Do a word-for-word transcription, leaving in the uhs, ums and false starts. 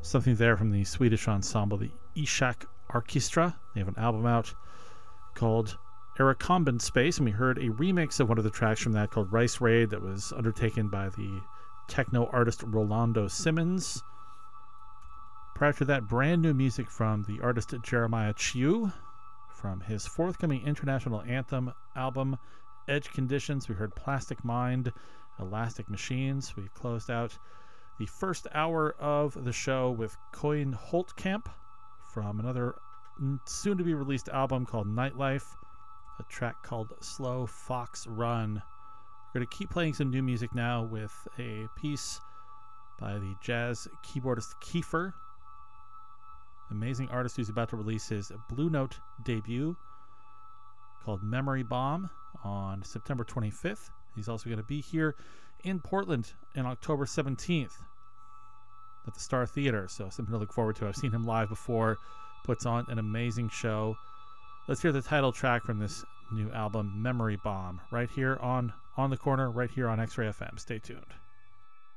Something there from the Swedish ensemble, the Ishak Orchestra. They have an album out called Aracombin Space, and we heard a remix of one of the tracks from that called Rice Raid that was undertaken by the techno artist Rolando Simmons. Prior to that, brand new music from the artist Jeremiah Chiu from his forthcoming international anthem album Edge Conditions. We heard Plastic Mind, Elastic Machines. We closed out the first hour of the show with Koin Holtkamp from another soon-to-be released album called Nightlife, a track called Slow Fox Run. We're going to keep playing some new music now with a piece by the jazz keyboardist Kiefer, amazing artist who's about to release his Blue Note debut called Memory Bomb on September twenty-fifth. He's also going to be here in Portland on October seventeenth at the Star Theater, so something to look forward to. I've seen him live before, puts on an amazing show. Let's hear the title track from this new album, Memory Bomb, right here on On the Corner, right here on X-Ray F M. Stay tuned.